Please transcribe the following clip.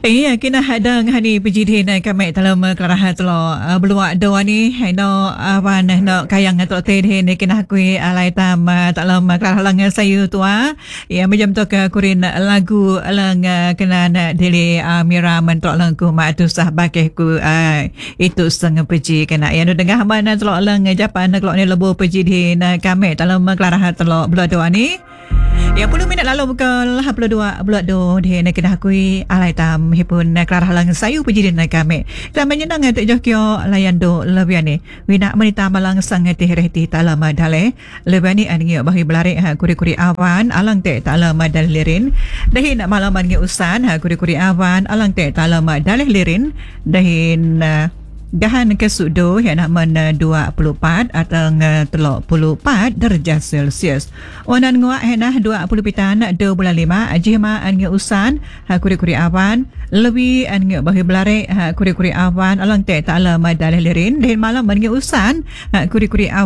Iya, kena hadang hani pejidih na kami dalam kelarahan telo beluak doa ni no apa no kayang atau teh ni kena kui alai tam dalam kelarahan sayu tua ya macam tu ke kurin lagu lang kena na dili mira mentok lang ku ma tu sah bakeh ku itu setengah peji kena ya no dengar mana telo lang Japan nak ni lebu pejidih na kami dalam kelarahan telo beluak doa ni. Ya 10 minit lalu bukan lah bulat do dia nak kena kui alai tam hipun kelarah lang sayu pejidin nak kami. Dan menyenang tu jokyo layan do lebih ni. Wina menita malang sang teh rehti talama dale. Lebih ni angi bahi belari kuri-kuri awan alang te talama dal lirin. Dahin malaman ngi usan kuri-kuri awan alang te talama dal lirin. Dahin gahan ke sudo yang nak men 24 atau 34 darjah Celsius. Onan ngua henah 20 pitan 2 bulan 5 jihma ange usan kuri-kuri awan lebih ange bahi belare kuri-kuri awan alang te ta'ala madalih lirin dan malam ange usan kuri-kuri awan